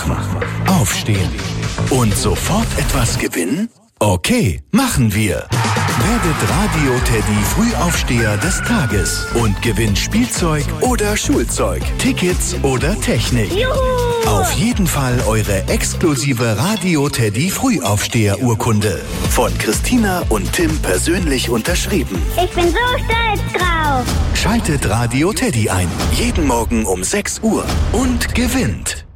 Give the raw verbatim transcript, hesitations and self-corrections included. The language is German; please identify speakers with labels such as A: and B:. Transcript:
A: Aufstehen und sofort etwas gewinnen? Okay, machen wir. Werdet Radio Teddy Frühaufsteher des Tages und gewinnt Spielzeug oder Schulzeug, Tickets oder Technik.
B: Juhu!
A: Auf jeden Fall eure exklusive Radio Teddy Frühaufsteher-Urkunde. Von Christina und Tim persönlich unterschrieben.
B: Ich bin so stolz drauf.
A: Schaltet Radio Teddy ein. Jeden Morgen um sechs Uhr und gewinnt.